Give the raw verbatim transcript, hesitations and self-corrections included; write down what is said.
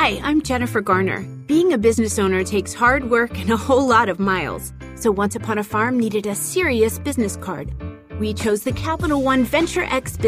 Hi, I'm Jennifer Garner. Being a business owner takes hard work and a whole lot of miles. So Once Upon a Farm needed a serious business card. We chose the Capital One Venture X